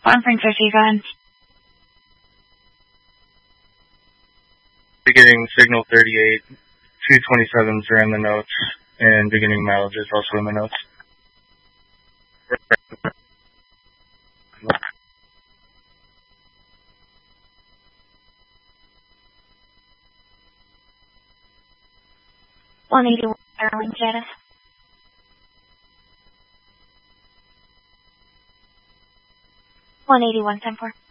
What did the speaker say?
1.50, go ahead. Beginning signal 38, 227s are in the notes, and beginning mileage is also in the notes. $181 Airline status. $181 10-4.